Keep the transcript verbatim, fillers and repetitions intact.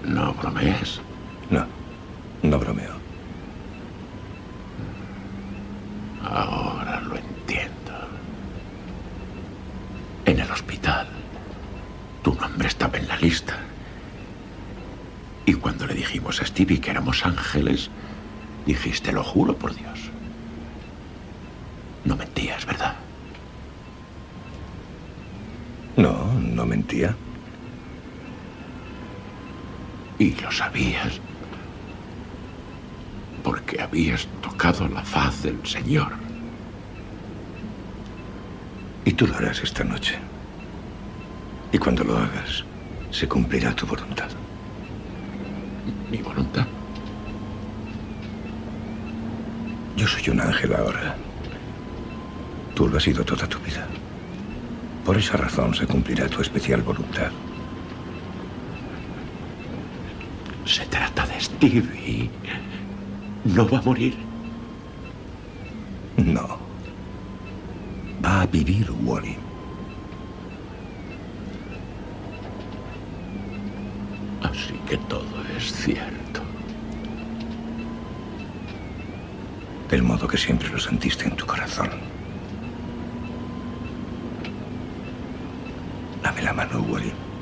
No bromees. No, no bromeo. Ahora lo entiendo. En el hospital, tu nombre estaba en la lista. Y cuando le dijimos a Stevie que éramos ángeles, dijiste, lo juro por Dios. No mentías, ¿verdad? No, no mentía. Y lo sabías. Porque habías tocado la faz del Señor. Y tú lo harás esta noche. Y cuando lo hagas, se cumplirá tu voluntad. ¿Mi voluntad? Yo soy un ángel ahora. Tú lo has sido toda tu vida. Por esa razón se cumplirá tu especial voluntad. Se trata de Stevie. ¿No va a morir? No. Va a vivir, Wally. Así que todo es cierto. Del modo que siempre lo sentiste en tu corazón. Dame la mano, Wally.